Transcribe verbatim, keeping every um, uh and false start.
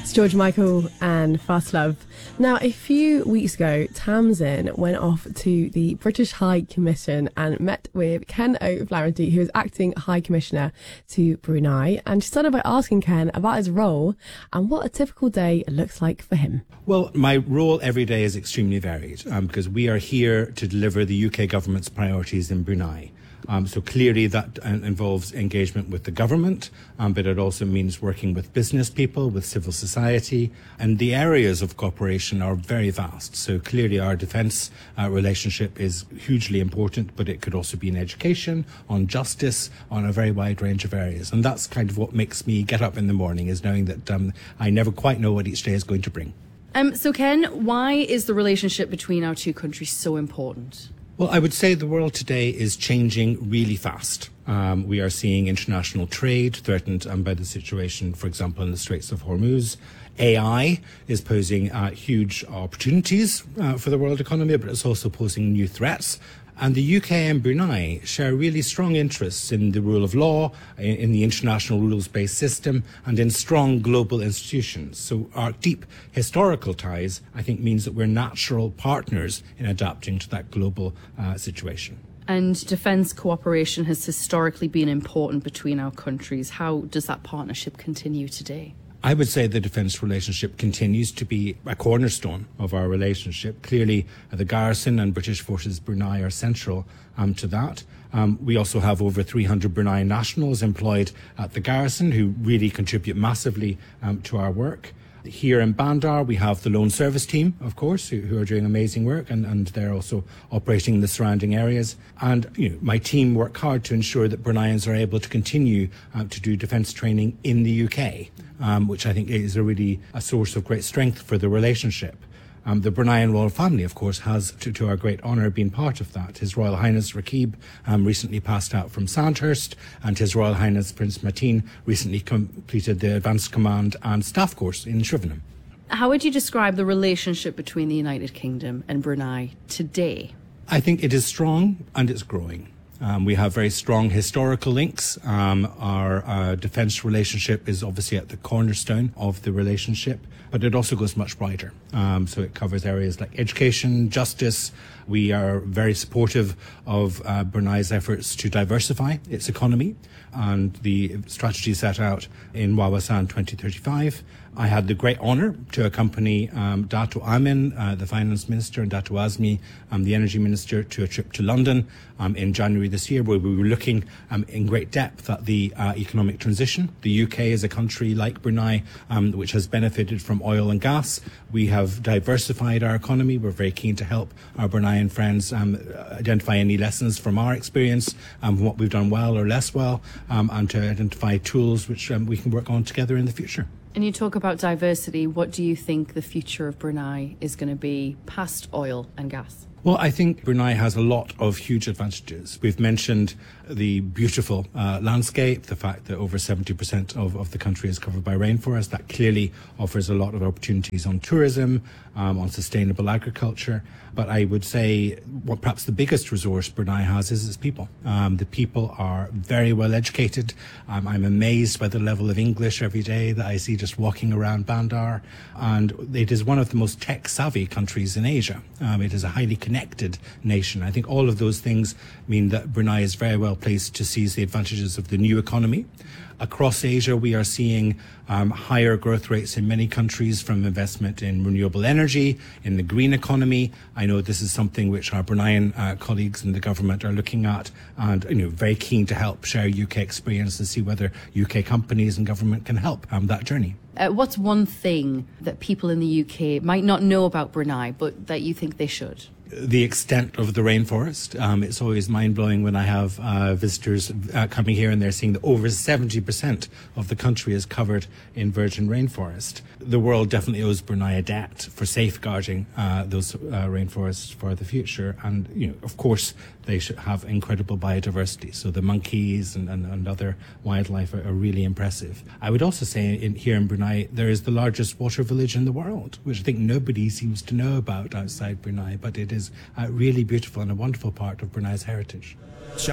That's George Michael and Fast Love. Now, a few weeks ago, Tamsin went off to the British High Commission and met with Ken O'Flaherty, who is acting High Commissioner to Brunei. And she started by asking Ken about his role and what a typical day looks like for him. Well, my role every day is extremely varied um, because we are here to deliver the U K government's priorities in Brunei. Um, so clearly that uh, involves engagement with the government, um, but it also means working with business people, with civil society, and the areas of cooperation are very vast. So clearly our defence uh, relationship is hugely important, but it could also be in education, on justice, on a very wide range of areas. And that's kind of what makes me get up in the morning, is knowing that um, I never quite know what each day is going to bring. Um, so Ken, why is the relationship between our two countries so important? Well, I would say the world today is changing really fast. Um, we are seeing international trade threatened um, by the situation, for example, in the Straits of Hormuz. A I is posing uh, huge opportunities uh, for the world economy, but it's also posing new threats. And the U K and Brunei share really strong interests in the rule of law, in, in the international rules-based system, and in strong global institutions. So our deep historical ties, I think, means that we're natural partners in adapting to that global uh, situation. And defence cooperation has historically been important between our countries. How does that partnership continue today? I would say the defence relationship continues to be a cornerstone of our relationship. Clearly, uh, the garrison and British Forces Brunei are central um, to that. Um, we also have over three hundred Brunei nationals employed at the garrison who really contribute massively um, to our work. Here in Bandar, we have the Loan Service Team, of course, who, who are doing amazing work, and, and they're also operating in the surrounding areas. And you know, my team work hard to ensure that Bruneians are able to continue uh, to do defence training in the U K, um, which I think is a really a source of great strength for the relationship. Um, the Bruneian royal family, of course, has, to, to our great honour, been part of that. His Royal Highness Rakib um, recently passed out from Sandhurst, and His Royal Highness Prince Mateen recently completed the Advanced Command and Staff course in Shrivenham. How would you describe the relationship between the United Kingdom and Brunei today? I think it is strong and it's growing. Um, we have very strong historical links. Um, our uh, defence relationship is obviously at the cornerstone of the relationship, but it also goes much wider. Um, so it covers areas like education, justice. We are very supportive of uh, Brunei's efforts to diversify its economy and the strategy set out in Wawasan twenty thirty-five. I had the great honour to accompany um, Dato' Amin, uh, the Finance Minister, and Dato' Azmi, um, the Energy Minister, to a trip to London um, in January this year, where we were looking um, in great depth at the uh, economic transition. The U K is a country like Brunei, um, which has benefited from oil and gas. We have diversified our economy. We're very keen to help our Bruneian friends um, identify any lessons from our experience, um, what we've done well or less well, um, and to identify tools which um, we can work on together in the future. And you talk about diversity. What do you think the future of Brunei is going to be past oil and gas? Well, I think Brunei has a lot of huge advantages. We've mentioned the beautiful uh, landscape, the fact that over seventy percent of, of the country is covered by rainforest. That clearly offers a lot of opportunities on tourism, um, on sustainable agriculture. But I would say what perhaps the biggest resource Brunei has is its people. Um, the people are very well educated. Um, I'm amazed by the level of English every day that I see just walking around Bandar. And it is one of the most tech-savvy countries in Asia. Um, it is a highly connected nation. I think all of those things mean that Brunei is very well placed to seize the advantages of the new economy. Across Asia, we are seeing um, higher growth rates in many countries from investment in renewable energy, in the green economy. I know this is something which our Bruneian uh, colleagues in the government are looking at, and you know, very keen to help share U K experience and see whether U K companies and government can help um, that journey. Uh, what's one thing that people in the U K might not know about Brunei, but that you think they should? The extent of the rainforest. Um, it's always mind-blowing when I have uh, visitors uh, coming here and they're seeing that over seventy percent of the country is covered in virgin rainforest. The world definitely owes Brunei a debt for safeguarding uh, those uh, rainforests for the future. And, you know, of course, they should have incredible biodiversity. So the monkeys and, and, and other wildlife are, are really impressive. I would also say in, here in Brunei, there is the largest water village in the world, which I think nobody seems to know about outside Brunei, but it is uh, really beautiful and a wonderful part of Brunei's heritage.